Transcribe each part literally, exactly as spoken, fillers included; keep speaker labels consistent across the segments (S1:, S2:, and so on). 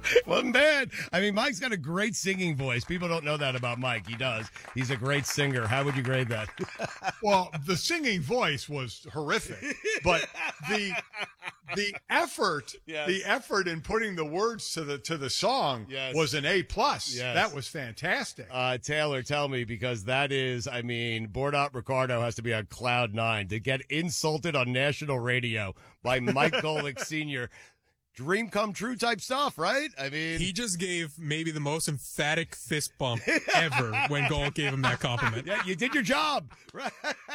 S1: Wasn't bad. I mean, Mike's got a great singing voice. People don't know that about Mike. He does. He's a great singer. How would you grade that?
S2: Well, the singing voice was horrific, but the the effort,
S1: yes.
S2: the effort in putting the words to the to the song
S1: yes.
S2: was an A plus.
S1: Yes.
S2: That was fantastic.
S1: Uh, Taylor, tell me, because that is, I mean, Bordot Ricardo has to be on cloud nine to get insulted on national radio by Mike Golick Senior Dream come true type stuff, right? I mean,
S3: he just gave maybe the most emphatic fist bump ever when Golick gave him that compliment.
S1: Yeah, you did your job. Right.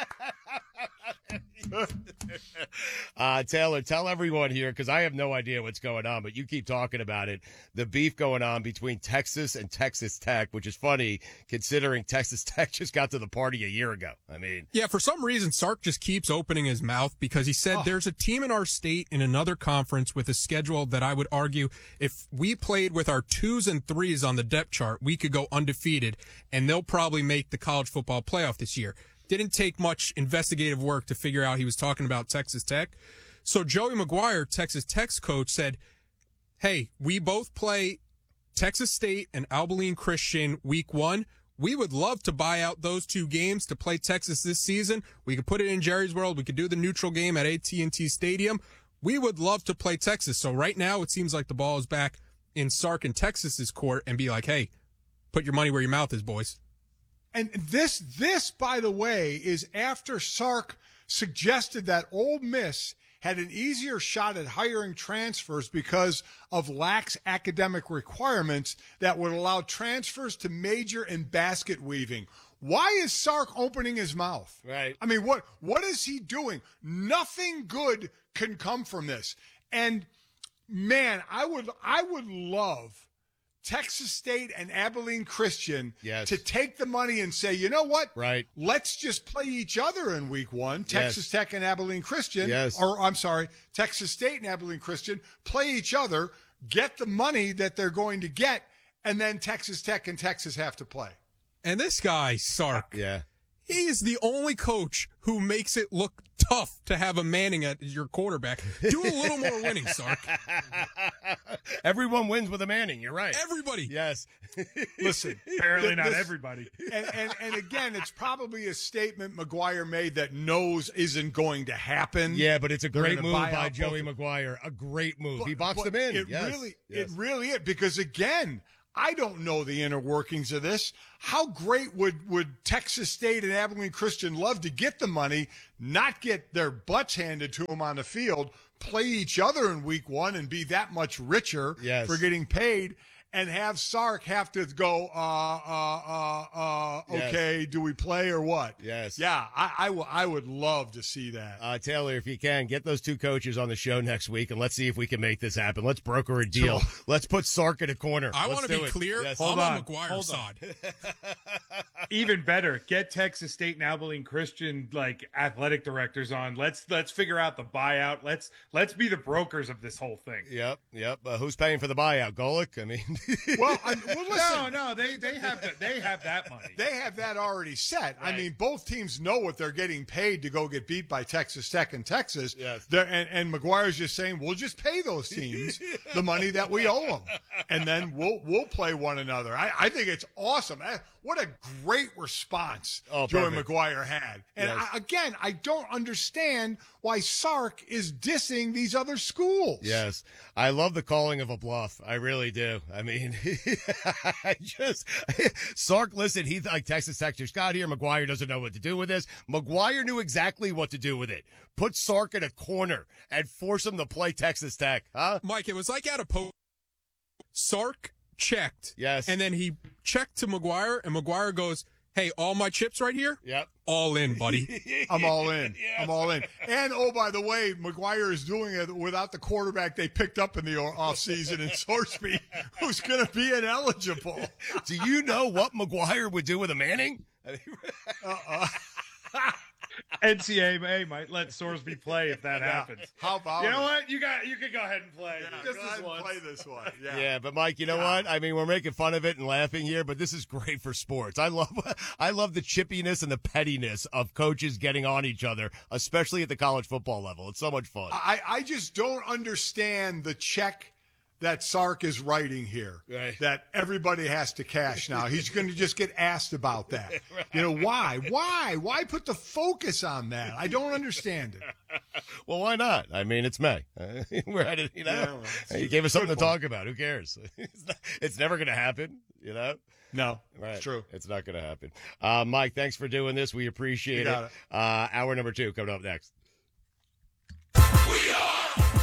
S1: uh, Taylor, tell everyone here, because I have no idea what's going on, but you keep talking about it. The beef going on between Texas and Texas Tech, which is funny considering Texas Tech just got to the party a year ago. I mean,
S3: yeah, for some reason, Sark just keeps opening his mouth because he said oh. there's a team in our state in another conference with a schedule that I would argue if we played with our twos and threes on the depth chart, we could go undefeated, and they'll probably make the college football playoff this year. Didn't take much investigative work to figure out he was talking about Texas Tech. So Joey McGuire, Texas Tech's coach, said, hey, we both play Texas State and Abilene Christian week one. We would love to buy out those two games to play Texas this season. We could put it in Jerry's World. We could do the neutral game at A T and T Stadium. We would love to play Texas. So right now it seems like the ball is back in Sark and Texas's court and be like, hey, put your money where your mouth is, boys.
S2: And this, this, by the way, is after Sark suggested that Ole Miss had an easier shot at hiring transfers because of lax academic requirements that would allow transfers to major in basket weaving. Why is Sark opening his mouth?
S1: Right.
S2: I mean, what what is he doing? Nothing good can come from this. And man, I would I would love Texas State and Abilene Christian
S1: yes.
S2: to take the money and say, you know what?
S1: Right.
S2: Let's just play each other in week one. Texas
S1: yes.
S2: Tech and Abilene Christian.
S1: Yes.
S2: Or, I'm sorry, Texas State and Abilene Christian play each other, get the money that they're going to get, and then Texas Tech and Texas have to play.
S3: And this guy, Sark.
S1: Yeah.
S3: He is the only coach who makes it look tough to have a Manning at your quarterback. Do a little more winning, Sark.
S1: Everyone wins with a Manning. You're right.
S3: Everybody.
S1: Yes.
S2: Listen.
S4: Apparently not
S2: this,
S4: everybody.
S2: And, and, and again, it's probably a statement McGuire made that knows isn't going to happen.
S1: Yeah, but it's a
S2: They're
S1: great move by
S2: both
S1: Joey
S2: of,
S1: McGuire. A great move.
S2: But,
S1: he boxed
S2: but
S1: them in.
S2: It
S1: yes.
S2: really,
S1: yes.
S2: it really is. Because again, I don't know the inner workings of this. How great would, would Texas State and Abilene Christian love to get the money, not get their butts handed to them on the field, play each other in week one and be that much richer
S1: yes.
S2: for getting paid, and have Sark have to go, uh, uh, uh, uh, okay, yes. do we play or what?
S1: Yes.
S2: Yeah, I, I, w- I would love to see that.
S1: Uh, Taylor, if you can, get those two coaches on the show next week, and let's see if we can make this happen. Let's broker a deal. Sure. Let's put Sark in a corner.
S3: I want to be
S1: it.
S3: clear.
S1: Yes.
S3: Hold
S4: I'm
S3: on. McGuire's side.
S4: Even better, get Texas State and Abilene Christian like athletic directors on. Let's let's figure out the buyout. Let's let's be the brokers of this whole thing.
S1: Yep, yep. Uh, who's paying for the buyout? Golick? I mean,
S2: well, I, well, listen.
S4: no, no, they they have the, they have that money.
S2: They have that already set.
S4: Right.
S2: I mean, both teams know what they're getting paid to go get beat by Texas Tech and Texas.
S1: Yes.
S2: They're, and, and McGuire's just saying, we'll just pay those teams the money that we owe them, and then we'll we'll play one another. I, I think it's awesome. I, what a great response
S1: oh,
S2: Joey
S1: perfect.
S2: McGuire had. And
S1: yes.
S2: I, again, I don't understand why Sark is dissing these other schools.
S1: Yes. I love the calling of a bluff. I really do. I mean, I just Sark, listen, he like Texas Tech just got here. McGuire doesn't know what to do with this. McGuire knew exactly what to do with it. Put Sark in a corner and force him to play Texas Tech. Huh?
S3: Mike, it was like at a post. Sark checked.
S1: Yes.
S3: And then he checked to McGuire, and McGuire goes, hey, all my chips right here?
S1: Yep.
S3: All in, buddy.
S2: I'm all in.
S1: Yes.
S2: I'm all in. And, oh, by the way, McGuire is doing it without the quarterback they picked up in the offseason in Sorsby, who's going to be ineligible.
S1: Do you know what McGuire would do with a Manning?
S2: uh-uh.
S4: N C A A might let Sorsby play if that
S2: yeah.
S4: happens.
S2: How about
S4: you know
S2: it?
S4: what? You got you can go ahead and play.
S2: Yeah,
S4: Just
S2: go
S4: this
S2: ahead and
S4: once.
S2: play this one. Yeah.
S1: Yeah, but Mike, you know
S2: Yeah.
S1: what? I mean, we're making fun of it and laughing here, but this is great for sports. I love, I love the chippiness and the pettiness of coaches getting on each other, especially at the college football level. It's so much fun.
S2: I, I just don't understand the check that Sark is writing here,
S1: right.
S2: that everybody has to cash now. He's going to just get asked about that. Right. You know, why? Why? Why put the focus on that? I don't understand it.
S1: Well, why not? I mean, it's May. We're at it, you know. Yeah, well, you gave us something to talk about. Who cares? It's, not, it's never going to happen, you know.
S2: No,
S1: right.
S2: It's true.
S1: It's not going to happen. Uh, Mike, thanks for doing this. We appreciate it. it. Uh, hour number two coming up next. We are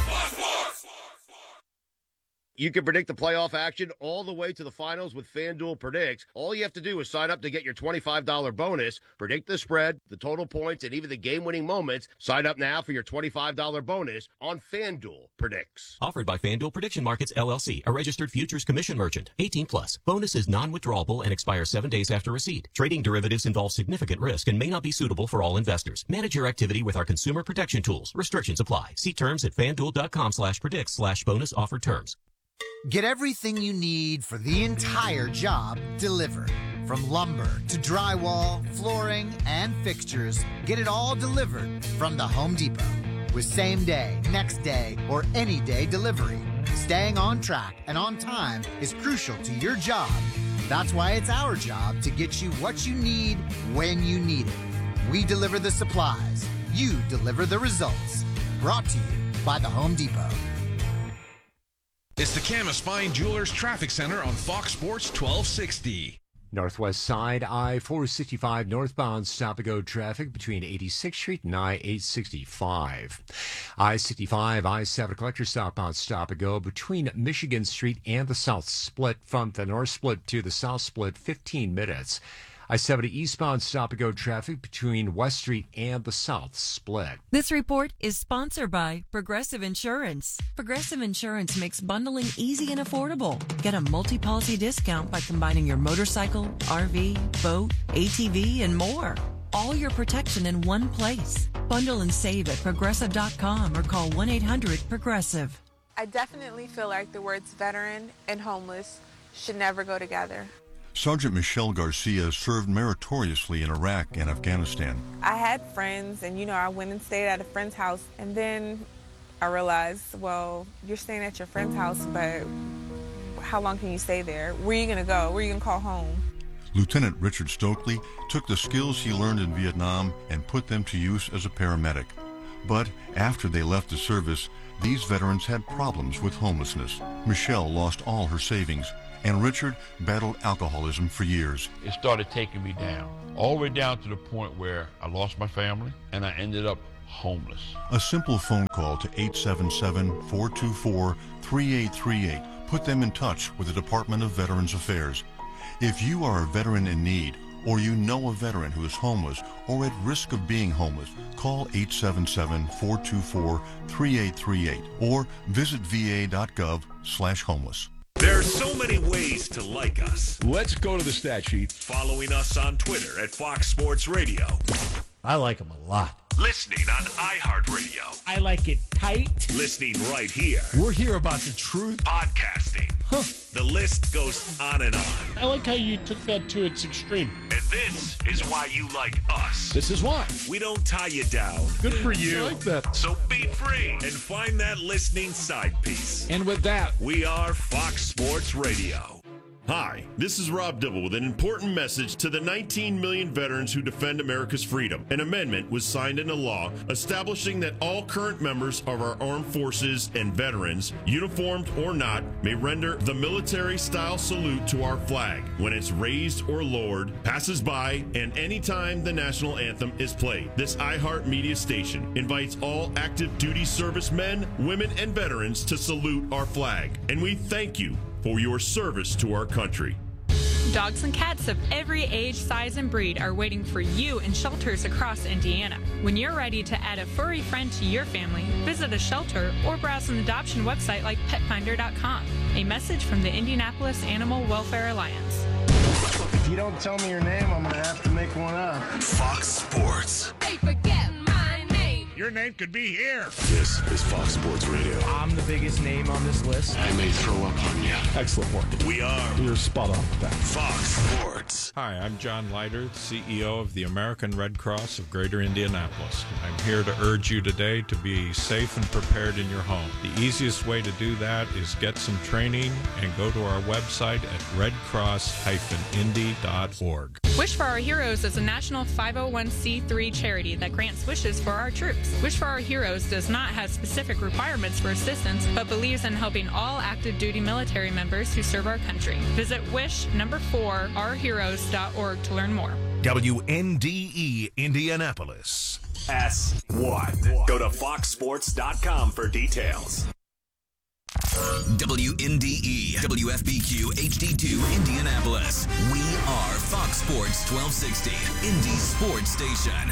S1: You can predict the playoff action all the way to the finals with FanDuel Predicts. All you have to do is sign up to get your twenty-five dollars bonus, predict the spread, the total points, and even the game-winning moments. Sign up now for your twenty-five dollars bonus on FanDuel Predicts.
S5: Offered by FanDuel Prediction Markets, L L C, a registered futures commission merchant. eighteen plus. Bonus is non-withdrawable and expires seven days after receipt. Trading derivatives involves significant risk and may not be suitable for all investors. Manage your activity with our consumer protection tools. Restrictions apply. See terms at FanDuel.com slash predicts slash bonus offer terms.
S6: Get everything you need for the entire job delivered. From lumber to drywall, flooring, and fixtures, get it all delivered from the Home Depot. With same day, next day, or any day delivery. Staying on track and on time is crucial to your job. That's why it's our job to get you what you need when you need it. We deliver the supplies. You deliver the results. Brought to you by the Home Depot.
S7: It's the Camas Fine Jewelers Traffic Center on Fox Sports twelve sixty.
S8: Northwest side, I four sixty-five northbound stop-and-go traffic between eighty-sixth Street and I eight sixty-five. I sixty-five, I seven collector southbound stop-and-go between Michigan Street and the South Split. From the North Split to the South Split, fifteen minutes. I seventy eastbound stop-and-go traffic between West Street and the South Split.
S9: This report is sponsored by Progressive Insurance. Progressive Insurance makes bundling easy and affordable. Get a multi-policy discount by combining your motorcycle, R V, boat, A T V, and more. All your protection in one place. Bundle and save at progressive dot com or call one eight hundred progressive.
S10: I definitely feel like the words veteran and homeless should never go together.
S11: Sergeant Michelle Garcia served meritoriously in Iraq and Afghanistan.
S10: I had friends, and, you know, I went and stayed at a friend's house, and then I realized, well, you're staying at your friend's house, but how long can you stay there? Where are you going to go? Where are you going to call home?
S11: Lieutenant Richard Stokely took the skills he learned in Vietnam and put them to use as a paramedic. But after they left the service, these veterans had problems with homelessness. Michelle lost all her savings, and Richard battled alcoholism for years.
S12: It started taking me down, all the way down to the point where I lost my family and I ended up homeless.
S11: A simple phone call to eight seven seven, four two four, three eight three eight put them in touch with the Department of Veterans Affairs. If you are a veteran in need, or you know a veteran who is homeless or at risk of being homeless, call eight seven seven, four two four, three eight three eight or visit va.gov slash homeless.
S13: There are so many ways to like us.
S7: Let's go to the stat sheet.
S13: Following us on Twitter at Fox Sports Radio.
S14: I like them a lot.
S13: Listening on iHeartRadio.
S14: I like it tight.
S13: Listening right here.
S14: We're here about the truth.
S13: Podcasting.
S14: Huh.
S13: The list goes on and on.
S14: I like how you took that to its extreme.
S13: And this is why you like us.
S7: This is why.
S13: We don't tie you down.
S7: Good for you.
S14: I like that.
S13: So be free and find that listening side piece.
S7: And with that,
S13: we are Fox Sports Radio. Hi, this is Rob Dibble with an important message to the nineteen million veterans who defend America's freedom. An amendment was signed into law establishing that all current members of our armed forces and veterans, uniformed or not, may render the military-style salute to our flag when it's raised or lowered, passes by, and anytime the national anthem is played. This iHeart Media station invites all active duty servicemen, women, and veterans to salute our flag. And we thank you for your service to our country.
S15: Dogs and cats of every age, size, and breed are waiting for you in shelters across Indiana. When you're ready to add a furry friend to your family, visit a shelter or browse an adoption website like pet finder dot com. A message from the Indianapolis Animal Welfare Alliance.
S16: If you don't tell me your name, I'm going to have to make one up.
S13: Fox Sports.
S17: They forget my name.
S7: Your name could be here.
S13: This is Fox Sports Radio.
S16: I'm the biggest name on this list.
S13: I may throw up on you.
S7: Excellent work.
S13: We are.
S7: You're spot on with that.
S13: Fox Sports.
S18: Hi, I'm John Leiter, C E O of the American Red Cross of Greater Indianapolis. I'm here to urge you today to be safe and prepared in your home. The easiest way to do that is get some training and go to our website at red cross dash indy dot org.
S15: Wish for Our Heroes is a national five oh one c three charity that grants wishes for our troops. Wish for Our Heroes does not have specific requirements for assistance, but believes in helping all active duty military members who serve our country. Visit wish number four our heroes dot org to learn more.
S19: W N D E Indianapolis.
S20: S one. Go to fox sports dot com for details.
S21: W N D E, W F B Q H D two Indianapolis. We are Fox Sports twelve sixty, Indy's sports station.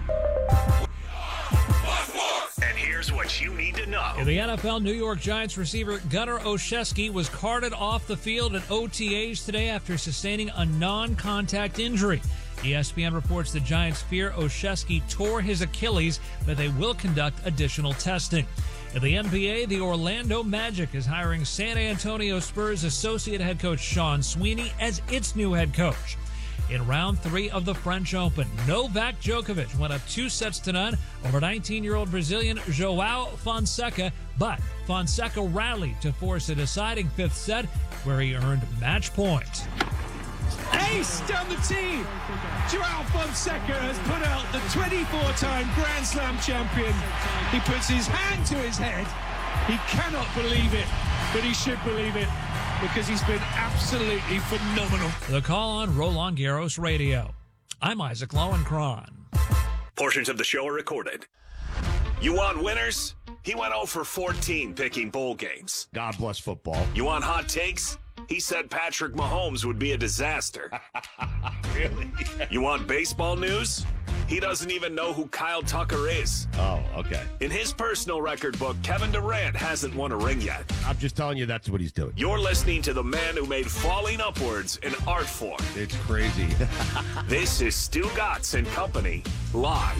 S20: And here's what you need to know.
S22: In the N F L, New York Giants receiver Gunnar Olszewski was carted off the field at O T As today after sustaining a non-contact injury. E S P N reports the Giants fear Olszewski tore his Achilles, but they will conduct additional testing. In the N B A, the Orlando Magic is hiring San Antonio Spurs associate head coach Sean Sweeney as its new head coach. In round three of the French Open, Novak Djokovic went up two sets to none over nineteen-year-old Brazilian João Fonseca, but Fonseca rallied to force a deciding fifth set where he earned match point.
S23: Ace down the tee. João Fonseca has put out the twenty-four-time Grand Slam champion. He puts his hand to his head. He cannot believe it, but he should believe it because he's been absolutely phenomenal.
S22: The call on Roland Garros Radio. I'm Isaac Lowenkron.
S20: Portions of the show are recorded. You want winners? He went oh for fourteen picking bowl games.
S1: God bless football.
S20: You want hot takes? He said Patrick Mahomes would be a disaster.
S1: Really?
S20: You want baseball news? He doesn't even know who Kyle Tucker is.
S1: Oh, okay.
S20: In his personal record book, Kevin Durant hasn't won a ring yet.
S1: I'm just telling you that's what he's doing.
S20: You're listening to the man who made falling upwards an art form.
S1: It's crazy.
S20: This is Stu Gatz and Company, live.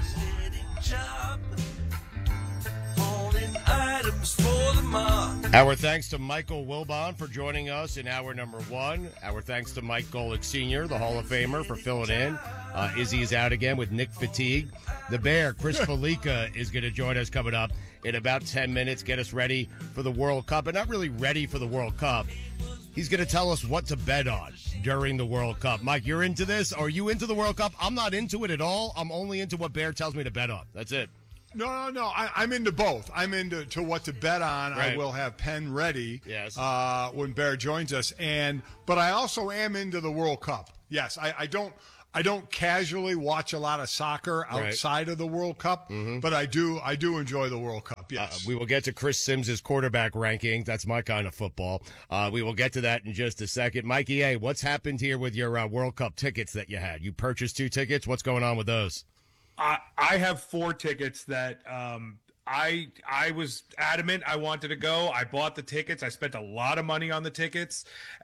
S1: Our thanks to Michael Wilbon for joining us in hour number one. Our thanks to Mike Golick Senior, the Hall of Famer, for filling in. Uh, Izzy is out again with Nick Fatigue. The Bear, Chris Felica, is going to join us coming up in about ten minutes, get us ready for the World Cup. But not really ready for the World Cup. He's going to tell us what to bet on during the World Cup. Mike, you're into this? Are you into the World Cup? I'm not into it at all. I'm only into what Bear tells me to bet on. That's it.
S2: No, no, no. I, I'm into both. I'm into to what to bet on.
S1: Right.
S2: I will have pen ready
S1: yes.
S2: uh, when Bear joins us. And but I also am into the World Cup. Yes, I, I don't. I don't casually watch a lot of soccer outside right. of the World Cup, mm-hmm. but I do. I do enjoy the World Cup. Yes,
S1: uh, we will get to Chris Sims's quarterback ranking. That's my kind of football. Uh, we will get to that in just a second. Mikey A, what's happened here with your uh, World Cup tickets that you had? You purchased two tickets. What's going on with those?
S4: I, I have four tickets that um, I I was adamant I wanted to go. I bought the tickets. I spent a lot of money on the tickets,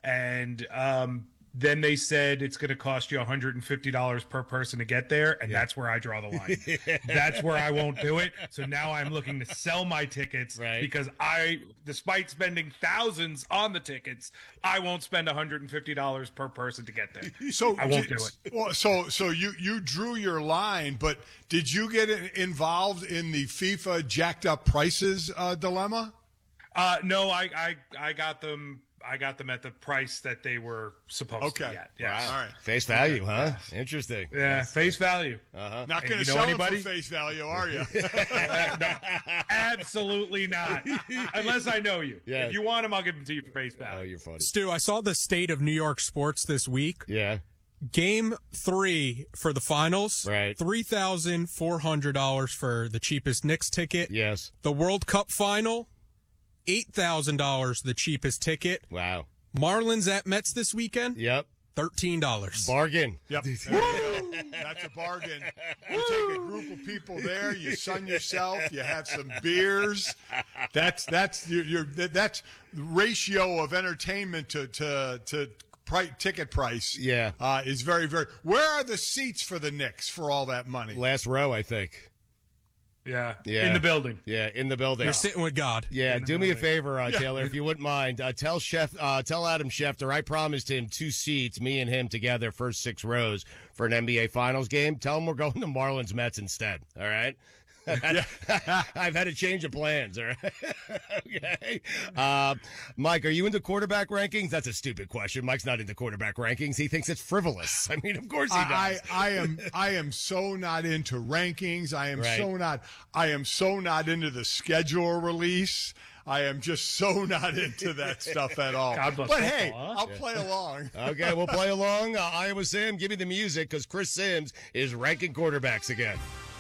S4: and um, then they said it's going to cost you one hundred fifty dollars per person to get there, and yeah. that's where I draw the line. That's where I won't do it. So now I'm looking to sell my tickets right. because I, despite spending thousands on the tickets, I won't spend one hundred fifty dollars per person to get there.
S2: So
S4: I won't do it.
S2: Well, so so you, you drew your line, but did you get involved in the FIFA jacked up prices uh, dilemma?
S4: Uh, no, I, I I got them. I got them at the price that they were supposed
S2: okay.
S4: to get. Yes.
S2: Wow. All right.
S1: Face value, huh? Yes. Interesting.
S4: Yeah, yes. face value.
S1: Uh-huh.
S2: Not going to sell anybody? It for face value, are you?
S4: No, absolutely not. Unless I know you. Yes. If you want them, I'll give them to you for face value.
S1: Oh, you're funny.
S3: Stu, I saw the state of New York sports this week.
S1: Yeah.
S3: Game three for the finals.
S1: Right.
S3: three thousand four hundred dollars for the cheapest Knicks ticket.
S1: Yes.
S3: The World Cup final. eight thousand dollars the cheapest ticket.
S1: Wow.
S3: Marlins at Mets this weekend?
S1: Yep.
S3: thirteen dollars.
S1: Bargain.
S2: Yep. That's a bargain. You take a group of people there, you sun yourself, you have some beers. That's that's your, your that's the ratio of entertainment to to to price, ticket price.
S1: Yeah.
S2: Uh, is very very. Where are the seats for the Knicks for all that money?
S1: Last row, I think.
S4: Yeah.
S1: Yeah.
S4: In the building.
S1: Yeah, in the building.
S3: You're sitting with God.
S1: Yeah,
S4: In the
S1: do me a
S4: building.
S1: favor, uh, Taylor, if you wouldn't mind. Uh, tell Chef, uh, tell Adam Schefter, I promised him two seats, me and him together, first six rows for an N B A Finals game. Tell him we're going to Marlins Mets instead. All right. I've had a change of plans. All right. Okay. Uh, Mike, are you into quarterback rankings? That's a stupid question. Mike's not into quarterback rankings. He thinks it's frivolous. I mean, of course he does.
S2: I, I, I am I am so not into rankings. I am
S1: Right.
S2: so not I am so not into the schedule release. I am just so not into that stuff at all.
S4: God bless
S2: but
S4: football,
S2: hey,
S4: huh?
S2: I'll play along.
S1: Okay, we'll play along. Uh, Iowa Sam, give me the music because Chris Sims is ranking quarterbacks again.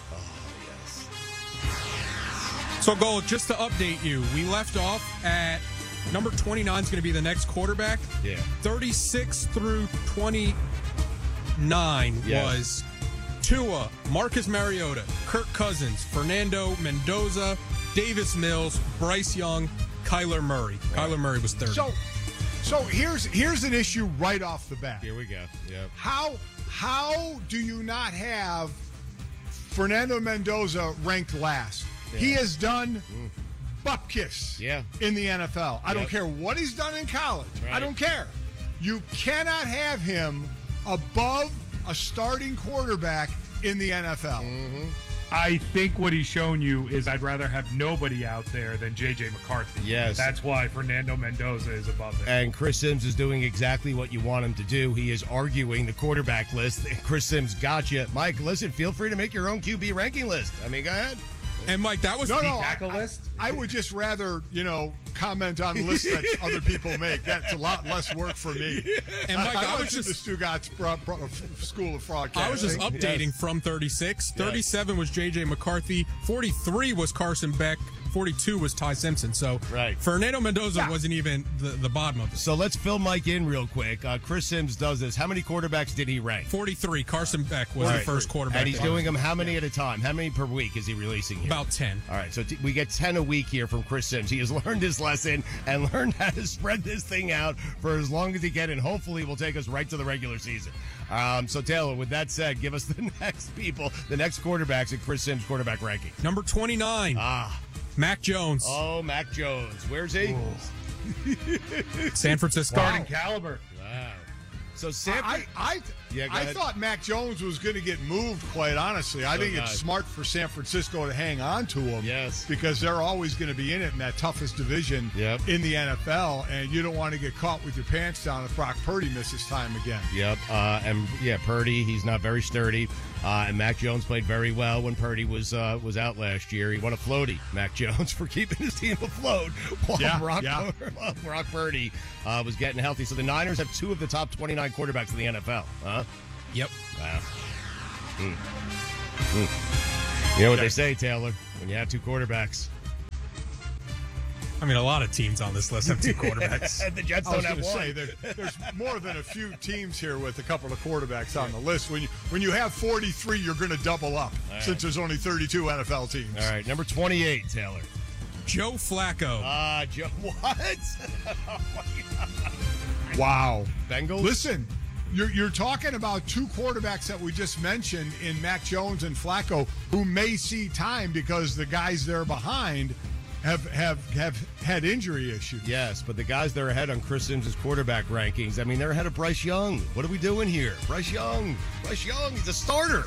S3: So, Gold, just to update you, we left off at number twenty-nine is going to be the next quarterback.
S1: Yeah.
S3: thirty-six through twenty-nine
S1: Yes.
S3: was Tua, Marcus Mariota, Kirk Cousins, Fernando Mendoza, Davis Mills, Bryce Young, Kyler Murray. Kyler Murray was third.
S2: So so here's here's an issue right off the bat.
S1: Here we go. Yep.
S2: How how do you not have Fernando Mendoza ranked last? He has done bupkis
S1: Yeah.
S2: in the N F L. I don't
S1: Yep.
S2: care what he's done in college. I
S1: Right.
S2: don't care. You cannot have him above a starting quarterback in the N F L.
S1: Mm-hmm.
S4: I think what he's shown you is I'd rather have nobody out there than J J McCarthy.
S1: Yes.
S4: That's why Fernando Mendoza is above him.
S1: And Chris Sims is doing exactly what you want him to do. He is arguing the quarterback list. Chris Sims got you. Mike, listen, feel free to make your own Q B ranking list. I mean, go ahead.
S3: And, Mike, that was
S2: No,
S3: the
S2: no, I,
S4: tackle
S2: I-
S4: list?
S2: I would just rather, you know, comment on lists that other people make. That's a lot less work for me.
S3: And, Mike,
S2: I,
S3: I
S2: I
S3: was
S2: went to
S3: just-
S2: the Stugatz Bro- Bro- School of Broadcasting.
S3: I was just updating
S1: Yes.
S3: from thirty-six. thirty-seven was J J McCarthy. forty-three was Carson Beck. forty-two was Ty Simpson. So
S1: Right.
S3: Fernando Mendoza
S2: Yeah.
S3: wasn't even the, the bottom of it.
S1: So let's fill Mike in real quick. Uh, Chris Sims does this. How many quarterbacks did he rank?
S3: forty-three, Carson Beck was
S1: All
S3: the
S1: right.
S3: first quarterback.
S1: And he's doing them how many at a time? How many per week is he releasing here?
S3: about ten.
S1: All right, so t- we get ten a week here from Chris Sims. He has learned his lesson and learned how to spread this thing out for as long as he can, and hopefully will take us right to the regular season. Um, so, Taylor, with that said, give us the next people, the next quarterbacks in Chris Sims' quarterback ranking.
S3: Number twenty-nine,
S1: Ah,
S3: Mac Jones,
S1: oh, Mac Jones. Where's he?
S3: San Francisco.
S4: Starting caliber.
S1: Wow. So, San
S2: I, I,
S1: Yeah, go
S2: I
S1: ahead.
S2: thought Mac Jones was going to get moved, quite honestly. I
S1: So
S2: think
S1: did
S2: it's
S1: I.
S2: smart for San Francisco to hang on to him.
S1: Yes.
S2: Because they're always going to be in it in that toughest division
S1: Yep.
S2: in the N F L, and you don't want to get caught with your pants down if Brock Purdy misses time again.
S1: Yep. Uh, and yeah, Purdy, he's not very sturdy. Uh, and Mac Jones played very well when Purdy was uh, was out last year. He won a floaty, Mac Jones, for keeping his team afloat while
S2: Yeah,
S1: Brock,
S2: yeah.
S1: while Brock Purdy uh, was getting healthy. So the Niners have two of the top twenty-nine quarterbacks in the N F L. Huh?
S3: Yep.
S1: Wow. Hmm. Hmm. You know what they say, Taylor? When you have two quarterbacks.
S3: I mean, a lot of teams on this list have two quarterbacks.
S1: The Jets
S2: I was
S1: don't have
S2: going to
S1: one.
S2: say there, there's more than a few teams here with a couple of quarterbacks on the list. When you when you have forty-three, you're going to double up
S1: right.
S2: since there's only thirty-two N F L teams.
S1: All right, number twenty-eight, Taylor.
S3: Joe Flacco.
S1: Ah, Joe. What? Oh, my God.
S2: Wow.
S1: Bengals?
S2: Listen, you're, you're talking about two quarterbacks that we just mentioned in Mac Jones and Flacco who may see time because the guys they're behind have have have had injury issues.
S1: Yes, but the guys that are ahead on Chris Sims' quarterback rankings, I mean, they're ahead of Bryce Young. What are we doing here? Bryce Young. Bryce Young, he's a starter.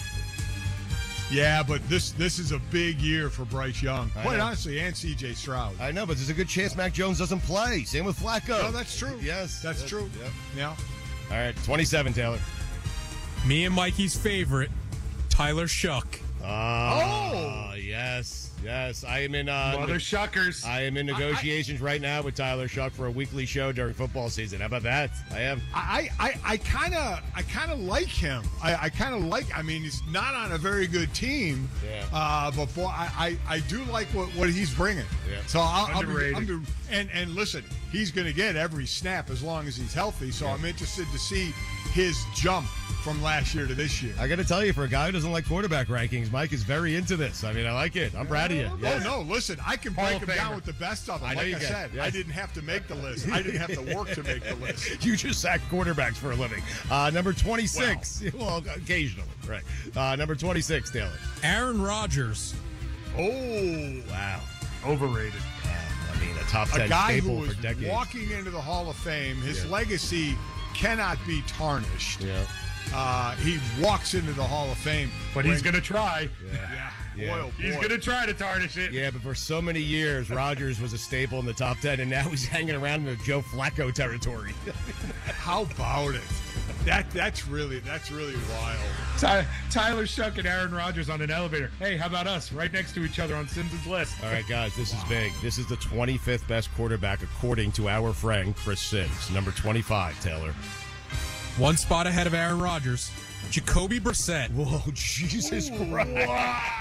S2: Yeah, but this this is a big year for Bryce Young.
S1: I
S2: Quite
S1: know.
S2: honestly, and C J Stroud.
S1: I know, but there's a good chance Mac Jones doesn't play. Same with Flacco.
S2: No, that's true.
S1: Yes.
S2: That's
S1: yes,
S2: true.
S1: Yep.
S2: Yeah.
S1: All right, twenty-seven, Taylor.
S3: Me and Mikey's favorite, Tyler Shuck.
S1: Oh, yes. Yes, I am in uh,
S4: Mother shuckers.
S1: I am in negotiations right now with Tyler Shuck for a weekly show during football season. How about that? I am.
S2: I I I kind of I kind of like him. I, I kind of like. I mean, he's not on a very good team.
S1: Yeah.
S2: Uh, but boy, I, I, I do like what, what he's bringing.
S1: Yeah.
S2: So I'll, I'll be,
S4: Underrated.
S2: I'm be, and and listen, he's going to get every snap as long as he's healthy. So
S1: Yeah.
S2: I'm interested to see his jump from last year to this year.
S1: I got to tell you, for a guy who doesn't like quarterback rankings, Mike is very into this. I mean, I like it. I'm proud of you. Yes.
S2: Oh no! Listen, I can
S4: Hall
S2: break
S4: of
S2: him down
S4: Famer.
S2: with the best of them.
S1: I know
S2: Like
S1: you
S2: I
S1: can.
S2: said,
S1: Yes.
S2: I didn't have to make the list. I didn't have to work to make the list.
S1: You just sack quarterbacks for a living. Uh, number twenty-six. Well, occasionally, right. Uh, number twenty-six, Taylor.
S3: Aaron Rodgers.
S2: Oh,
S1: wow.
S4: Overrated.
S1: I mean, a top ten
S2: A guy who
S1: staple
S2: was
S1: for decades.
S2: walking into the Hall of Fame. His
S1: Yeah.
S2: legacy cannot be tarnished.
S1: Yeah.
S2: Uh, he walks into the Hall of Fame.
S4: But he's going to try.
S2: Yeah.
S1: Yeah.
S2: Boy, oh
S4: He's
S2: boy.
S4: going to try to tarnish it.
S1: Yeah, but for so many years, Rodgers was a staple in the top ten, and now he's hanging around in the Joe Flacco territory.
S2: How about it? That that's really that's really wild.
S4: Ty- Tyler Shuck and Aaron Rodgers on an elevator. Hey, how about us? Right next to each other on Simpsons list.
S1: All right, guys, this is big. This is the twenty-fifth best quarterback according to our friend Chris Sims, number twenty-five, Taylor.
S3: One spot ahead of Aaron Rodgers, Jacoby Brissett.
S1: Whoa, Jesus Christ.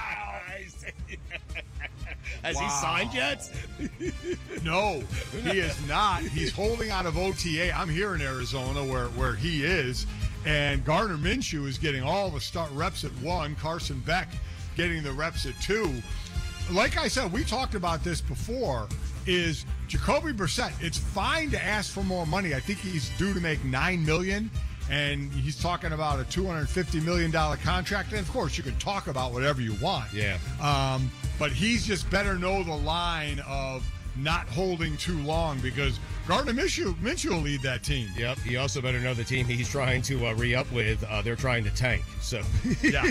S1: Has
S2: Wow.
S1: he signed yet?
S2: No, he is not. He's holding out of O T A. I'm here in Arizona where, where he is. And Gardner Minshew is getting all the start reps at one. Carson Beck getting the reps at two. Like I said, we talked about this before, is Jacoby Brissett. It's fine to ask for more money. I think he's due to make nine million dollars. And he's talking about a two hundred fifty million dollars contract. And, of course, you can talk about whatever you want.
S1: Yeah.
S2: Um, but he's just better know the line of not holding too long because Gardner Minshew, Minshew will lead that team.
S1: Yep. He also better know the team he's trying to uh, re-up with. Uh, they're trying to tank. So
S2: Yeah.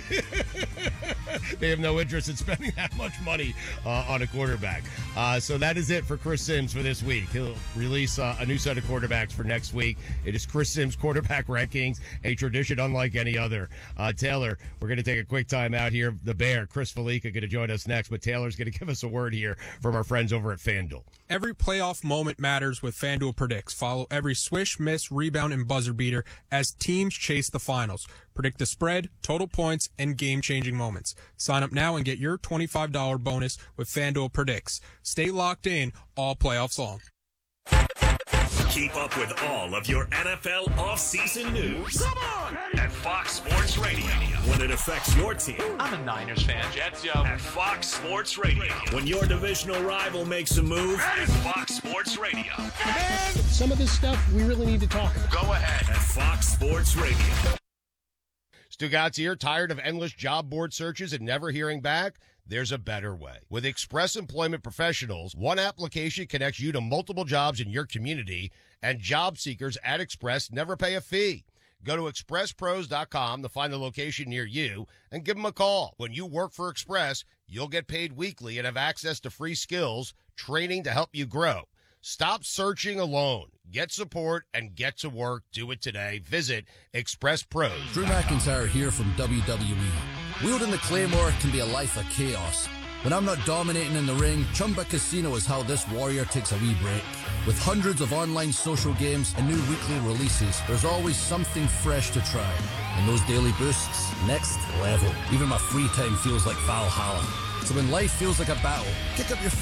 S1: they have no interest in spending that much money uh, on a quarterback. Uh, so that is it for Chris Sims for this week. He'll release uh, a new set of quarterbacks for next week. It is Chris Sims quarterback rankings, a tradition unlike any other. Uh, Taylor, we're going to take a quick time out here. The Bear, Chris Felica, going to join us next, but Taylor's going to give us a word here from our friends over at FanDuel.
S3: Every playoff moment matters with FanDuel Predicts. Follow every swish, miss, rebound, and buzzer beater as teams chase the finals. Predict the spread, total points, and game-changing moments. Sign up now and get your twenty-five dollars bonus with FanDuel Predicts. Stay locked in all playoffs long.
S20: Keep up with all of your N F L offseason news. Come on! At Fox Sports Radio. When it affects your team.
S5: I'm a Niners fan. Jets, yo.
S20: At Fox Sports Radio. When your divisional rival makes a move. At Fox Sports Radio.
S14: Man, some of this stuff we really need to talk about.
S20: Go ahead. At Fox Sports Radio.
S1: Stugatz here, tired of endless job board searches and never hearing back? There's a better way. With Express Employment Professionals, one application connects you to multiple jobs in your community, and job seekers at Express never pay a fee. Go to express pros dot com to find the location near you and give them a call. When you work for Express, you'll get paid weekly and have access to free skills, training to help you grow. Stop searching alone. Get support and get to work. Do it today. Visit express pros.
S6: Drew McIntyre here from W W E. Wielding the Claymore can be a life of chaos. When I'm not dominating in the ring, Chumba Casino is how this warrior takes a wee break. With hundreds of online social games and new weekly releases, there's always something fresh to try. And those daily boosts, next level. Even my free time feels like Valhalla. So when life feels like a battle, kick up your